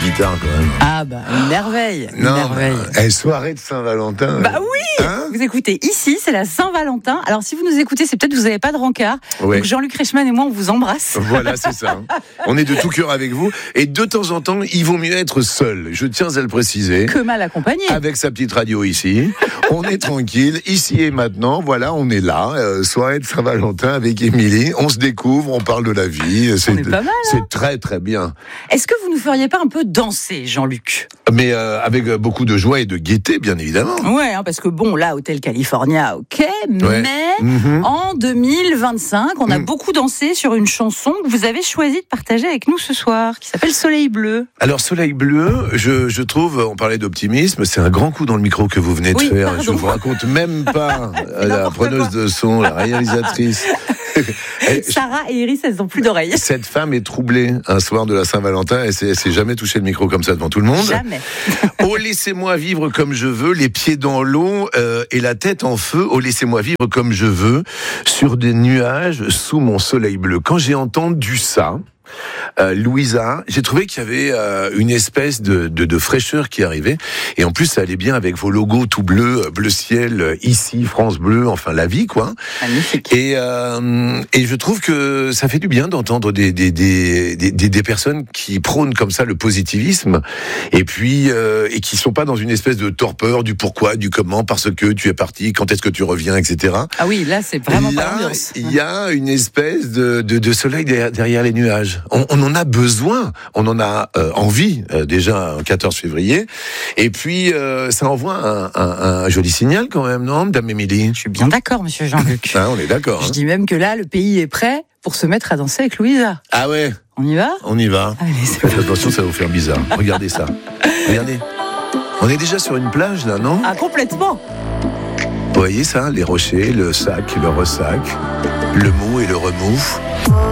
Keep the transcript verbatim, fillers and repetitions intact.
guitare quand même. Ah bah, une merveille. Une Non, merveille. bah, eh, soirée de Saint-Valentin. Bah oui, hein vous écoutez ici, c'est la Saint-Valentin. Alors si vous nous écoutez, c'est peut-être que vous n'avez pas de rencard. Ouais. Donc Jean-Luc Reichmann et moi, on vous embrasse. Voilà, c'est ça. On est de tout cœur avec vous. Et de temps en temps, il vaut mieux être seul. Je tiens à le préciser. Que mal accompagné. Avec sa petite radio ici. On est tranquille. Ici et maintenant, voilà, on est là. Euh, soirée de Saint-Valentin avec Émilie. On se découvre, on parle de la vie. C'est, On est pas mal, hein. c'est très, très bien. Est-ce que vous nous feriez pas un peu danser, Jean-Luc? Mais euh, avec beaucoup de joie et de gaieté, bien évidemment. Ouais, hein, parce que bon, là, Hôtel California, ok, Ouais. mais Mhm. en deux mille vingt-cinq, on a Mm. beaucoup dansé sur une chanson que vous avez choisi de partager avec nous ce soir, qui s'appelle Soleil Bleu. Alors, Soleil Bleu, je, je trouve, on parlait d'optimisme, c'est un grand coup dans le micro que vous venez de Oui, faire. pardon. Je vous raconte même pas euh, la N'importe preneuse quoi. de son, la réalisatrice. Elle- Sarah et Iris, elles n'ont plus d'oreilles. Cette femme est troublée un soir de la Saint-Valentin. Elle s'est, elle s'est jamais touché le micro comme ça devant tout le monde. Jamais. Oh, laissez-moi vivre comme je veux, les pieds dans l'eau euh, et la tête en feu. Oh, laissez-moi vivre comme je veux, sur des nuages, sous mon soleil bleu. Quand j'ai entendu ça, Euh, Louisa, j'ai trouvé qu'il y avait euh, une espèce de, de, de fraîcheur qui arrivait, et en plus ça allait bien avec vos logos tout bleus, bleu ciel, euh, ici France Bleu, enfin la vie quoi. Magnifique. Et euh, et je trouve que ça fait du bien d'entendre des des des des, des, des personnes qui prônent comme ça le positivisme, et puis euh, et qui sont pas dans une espèce de torpeur du pourquoi, du comment, parce que tu es parti, quand est-ce que tu reviens, et cetera. Ah oui, là, c'est vraiment pas Là, l'ambiance. il y a une espèce de, de, de soleil derrière, derrière les nuages. On, on en a besoin, on en a euh, envie euh, déjà un quatorze février. Et puis, euh, ça envoie un, un, un joli signal quand même, non, Dame Émilie? Je suis bien d'accord, monsieur Jean-Luc. Ah, on est d'accord. Je Hein. dis même que là, le pays est prêt pour se mettre à danser avec Louisa. Ah ouais, On y va? on y va. Allez, c'est Faites attention, ça va vous faire bizarre. Regardez ça. Regardez. On est déjà sur une plage là, non? Ah, complètement. Vous voyez ça? Les rochers, le sac, le ressac, le mou et le remous.